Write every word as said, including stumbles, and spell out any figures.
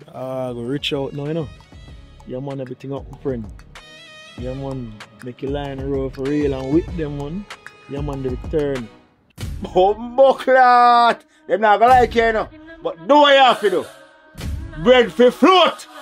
Uh, go reach out now, you know. Yeah, man, everything up, my friend. Yeah, man, make your line roll for real and with them, man. Yeah, man, the return. Bumbo clot! Them not gonna like you, you know. But do what you have to do. Bread for float!